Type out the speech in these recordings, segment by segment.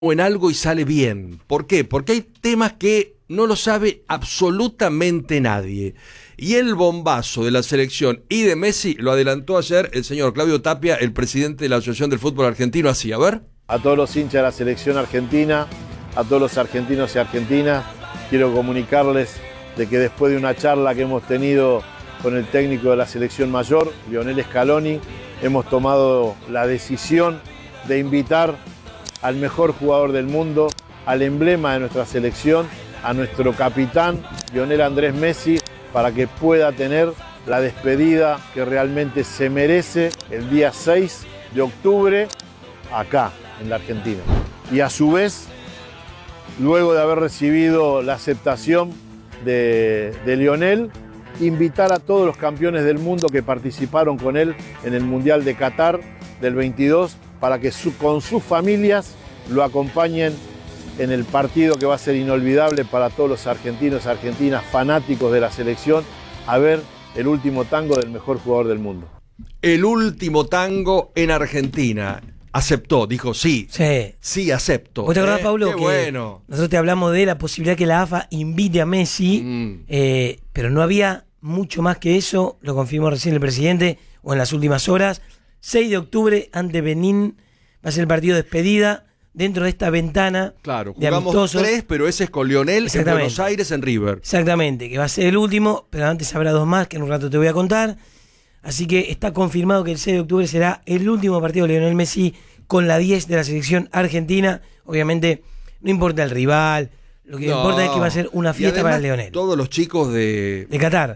o en algo y sale bien. ¿Por qué? Porque hay temas que no lo sabe absolutamente nadie. Y el bombazo de la selección y de Messi lo adelantó ayer el señor Claudio Tapia, el presidente de la Asociación del Fútbol Argentino. Así, a ver. A todos los hinchas de la selección argentina, a todos los argentinos y argentinas, quiero comunicarles de que después de una charla que hemos tenido con el técnico de la selección mayor, Lionel Scaloni, hemos tomado la decisión de invitar al mejor jugador del mundo, al emblema de nuestra selección, a nuestro capitán, Lionel Andrés Messi, para que pueda tener la despedida que realmente se merece el día 6 de octubre acá, en la Argentina. Y a su vez, luego de haber recibido la aceptación de Lionel, invitar a todos los campeones del mundo que participaron con él en el Mundial de Qatar del 22 para que con sus familias lo acompañen en el partido que va a ser inolvidable para todos los argentinos y argentinas fanáticos de la selección, a ver el último tango del mejor jugador del mundo. El último tango en Argentina. Aceptó, dijo sí. Sí, acepto. ¿Vos te acordás, Pablo, qué que bueno. Nosotros te hablamos de la posibilidad que la AFA invite a Messi, pero no había mucho más que eso, lo confirmó recién el presidente, o en las últimas horas. 6 de octubre ante Benín va a ser el partido de despedida dentro de esta ventana. Claro, de jugamos amistosos. 3, pero ese es con Lionel en Buenos Aires, en River. Exactamente, que va a ser el último, pero antes habrá 2 más que en un rato te voy a contar. Así que está confirmado que el 6 de octubre será el último partido de Lionel Messi con la 10 de la selección argentina. Obviamente no importa el rival, lo que importa es que va a ser una fiesta para Lionel. Todos los chicos de Qatar.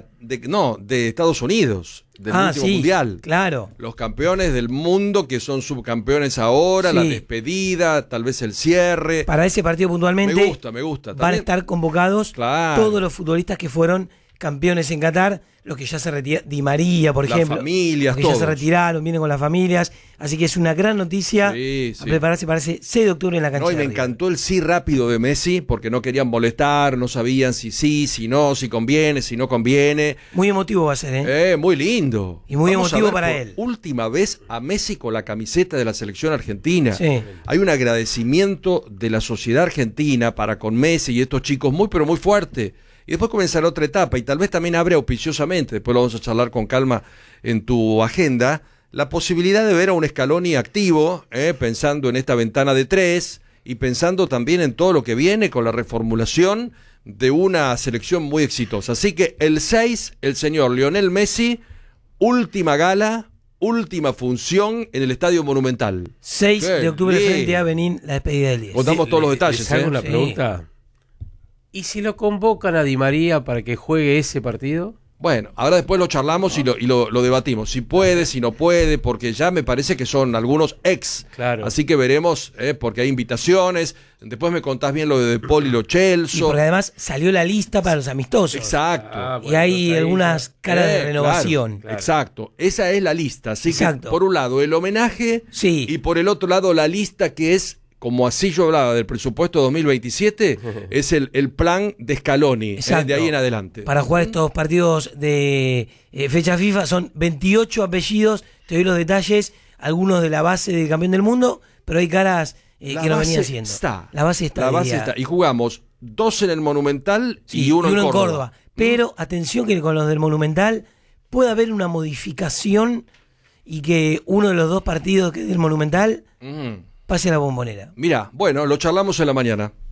De Estados Unidos, del último mundial. Claro. Los campeones del mundo que son subcampeones ahora, la despedida, tal vez el cierre. Para ese partido puntualmente me gusta. Van a estar convocados todos los futbolistas que fueron campeones en Qatar, los que ya se retiraron, Di María, por ejemplo, familias, los que todos ya se retiraron, vienen con las familias, así que es una gran noticia. A prepararse para ese 6 de octubre en la cancha. Y me encantó el sí rápido de Messi, porque no querían molestar, no sabían si sí, si no, si conviene, si no conviene. Muy emotivo va a ser, muy lindo. Y muy emotivo para él. Última vez a Messi con la camiseta de la selección argentina. Hay un agradecimiento de la sociedad argentina para con Messi y estos chicos muy, pero muy fuerte. Y después comenzará otra etapa y tal vez también abre auspiciosamente, después lo vamos a charlar con calma en tu agenda, la posibilidad de ver a un Scaloni activo, pensando en esta ventana de 3 y pensando también en todo lo que viene con la reformulación de una selección muy exitosa. Así que el 6, el señor Lionel Messi, última gala, última función en el Estadio Monumental. 6 de octubre frente a Benín, la despedida del 10. Contamos todos los detalles. ¿Les hago una pregunta? ¿Y si lo convocan a Di María para que juegue ese partido? Bueno, ahora después lo charlamos y lo debatimos. Si puede, si no puede, porque ya me parece que son algunos ex. Claro. Así que veremos, porque hay invitaciones. Después me contás bien lo de Paul y lo Chelsea. Y porque además salió la lista para los amistosos. Exacto. Y hay algunas caras de renovación. Claro. Exacto. Esa es la lista. Así que por un lado el homenaje y por el otro lado la lista que es, como así yo hablaba del presupuesto 2027, es el plan de Scaloni, de ahí en adelante. Para jugar estos partidos de fecha FIFA son 28 apellidos, te doy los detalles, algunos de la base del campeón del mundo, pero hay caras que lo venían haciendo. La base está. Y jugamos 2 en el Monumental y uno en Córdoba. Pero atención que con los del Monumental puede haber una modificación y que uno de los 2 partidos que es del Monumental pase a la Bombonera. Mirá, bueno, lo charlamos en la mañana.